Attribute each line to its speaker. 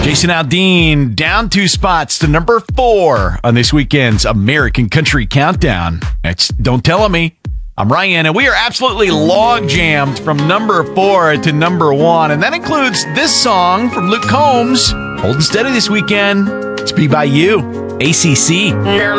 Speaker 1: Jason Aldean down 2 spots to number 4 on this weekend's American Country Countdown. It's Don't Tell Me. I'm Ryan, and we are absolutely log-jammed from number 4 to number 1, and that includes this song from Luke Combs, Holding Steady this weekend. It's Be By You, ACC.